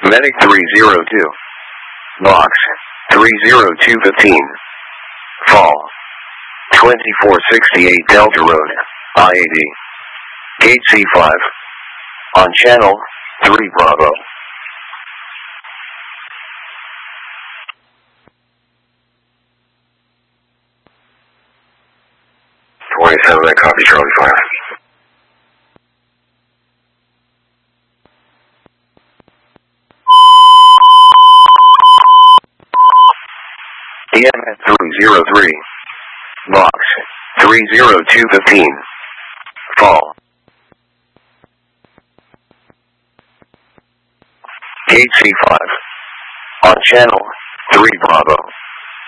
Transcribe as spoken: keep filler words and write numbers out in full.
Medic three zero two. Box three zero two fifteen. Fall twenty-four sixty-eight Delta Road, I eighty. Gate C five. On channel three Bravo. twenty-seven, I copy Charlie five. E M S three zero three. Box three zero two fifteen. Fall. Gate C five. On channel three Bravo.